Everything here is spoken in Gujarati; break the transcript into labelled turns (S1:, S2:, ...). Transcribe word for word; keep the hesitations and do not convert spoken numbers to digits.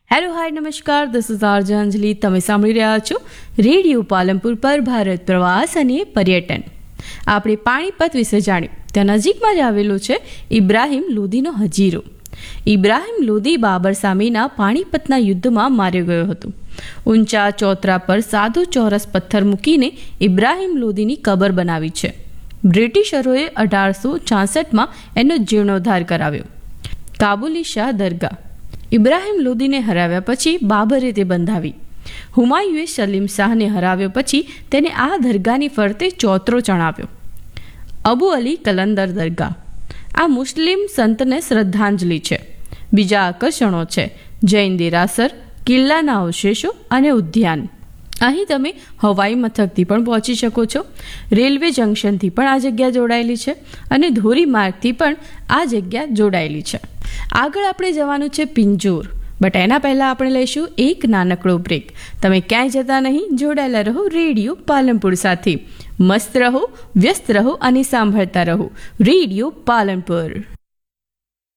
S1: હેલો હાય નમસ્કાર, દિસ ઇઝ આરજે અંજલિ. તમે સાંભળી રહ્યા છો રેડિયો પાલનપુર પર ભારત પ્રવાસ અને પર્યટન. આપણે પાણીપત વિશે જાણ્યું. ત્યાં નજીકમાં જ આવેલું છે ઇબ્રાહિમ લોદીનો હજીરો. ઇબ્રાહિમ લોદી બાબર સામેના પાણીપતના યુદ્ધમાં માર્યો ગયો હતો. ઊંચા ચોતરા પર સાદો ચોરસ પથ્થર મૂકીને ઇબ્રાહિમ લોદીની કબર બનાવી છે. બ્રિટિશરોએ અઢારસો છાસઠમાં એનો જીર્ણોદ્ધાર કરાવ્યો. કાબુલી શાહ દરગાહ. ઇબ્રાહિમ લોદીને હરાવ્યા પછી બાબરે તે બંધાવી. હુમાયુએ સલીમ શાહને હરાવ્યો પછી તેને આ દરગાહની ફરતે ચોતરો ચણાવ્યો. અબુ અલી કલંદર દરગાહ. આ મુસ્લિમ સંતને શ્રદ્ધાંજલિ છે. બીજા આકર્ષણો છે જૈન દેરાસર, કિલ્લાના અવશેષો અને ઉદ્યાન. અહીં તમે હવાઈ મથકથી પણ પહોંચી શકો છો. રેલવે જંકશનથી પણ આ જગ્યા જોડાયેલી છે અને ધોરીમાર્ગથી પણ આ જગ્યા જોડાયેલી છે. આગળ આપણે જવાનું છે પિંજોર, બટ એના પહેલાં આપણે લઈશું એક નાનકડો બ્રેક. તમે ક્યાંય જતા નહીં, જોડાયેલા રહો રેડિયો પાલનપુર સાથે. મસ્ત રહો, વ્યસ્ત રહો અને સાંભળતા રહો રેડિયો પાલનપુર.